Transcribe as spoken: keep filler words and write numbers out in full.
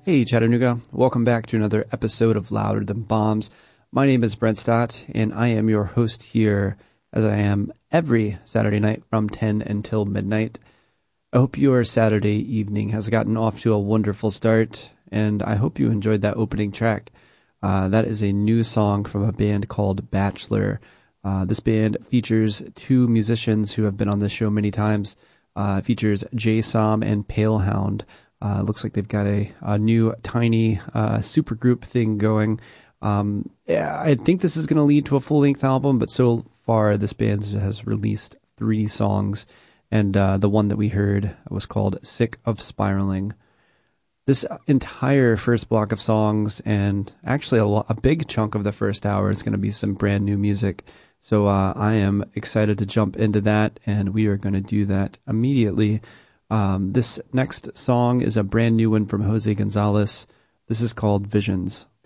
Hey Chattanooga, welcome back to another episode of Louder Than Bombs. My name is Brent Stott, and I am your host here, as I am every Saturday night from ten until midnight. I hope your Saturday evening has gotten off to a wonderful start, and I hope you enjoyed that opening track. Uh, that is a new song from a band called Bachelor. Uh, this band features two musicians who have been on this show many times. Uh, it features Jay Som and Palehound. Uh, looks like they've got a, a new tiny uh, supergroup thing going. Um, yeah, I think this is going to lead to a full-length album, but so far this band has released three songs, and uh, the one that we heard was called Sick of Spiraling. This entire first block of songs, and actually a, lo- a big chunk of the first hour, is going to be some brand new music. So uh, I am excited to jump into that, and we are going to do that immediately. Um, this next song is a brand new one from Jose Gonzalez. This is called Visions.